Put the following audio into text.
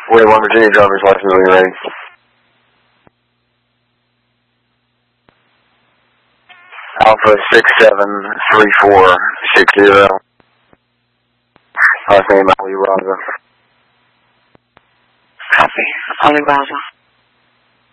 41 Virginia driver's license when you're ready. Alpha 673460. Last name Ali Raza. Copy. Ali Raza.